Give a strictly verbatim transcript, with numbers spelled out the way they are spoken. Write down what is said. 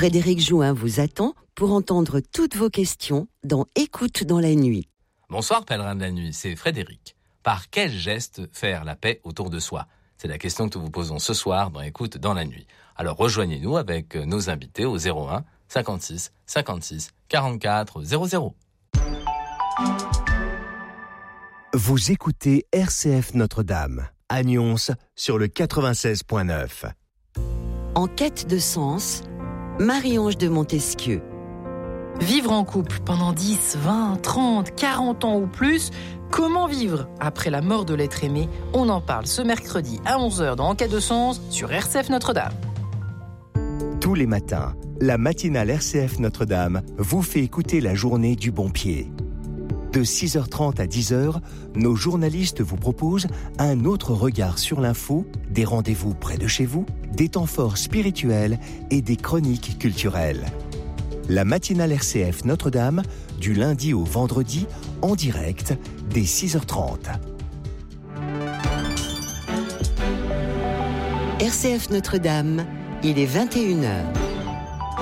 Frédéric Jouin vous attend pour entendre toutes vos questions dans Écoute dans la nuit. Bonsoir pèlerin de la nuit, c'est Frédéric. Par quel geste faire la paix autour de soi ? C'est la question que nous vous posons ce soir dans Écoute dans la nuit. Alors rejoignez-nous avec nos invités au zéro un cinquante-six cinquante-six quarante-quatre zéro zéro. Vous écoutez R C F Notre-Dame, à Nyons sur le quatre-vingt-seize virgule neuf. En quête de sens, Marie-Ange de Montesquieu. Vivre en couple pendant dix, vingt, trente, quarante ans ou plus, comment vivre après la mort de l'être aimé ? On en parle ce mercredi à onze heures dans En quête de sens sur R C F Notre-Dame. Tous les matins, la matinale R C F Notre-Dame vous fait écouter la journée du bon pied. De six heures trente à dix heures, nos journalistes vous proposent un autre regard sur l'info, des rendez-vous près de chez vous, des temps forts spirituels et des chroniques culturelles. La matinale R C F Notre-Dame, du lundi au vendredi, en direct, dès six heures trente. R C F Notre-Dame, il est vingt et une heures.